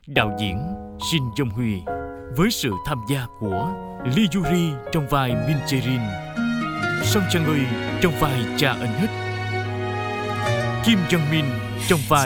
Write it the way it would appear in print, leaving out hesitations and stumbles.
đạo diễn Shin Jong Huy với sự tham gia của Lee Yuri trong vai Min Jae-rin, Song Chang-eui trong vai cha anh Hích, Kim Jong Min trong vai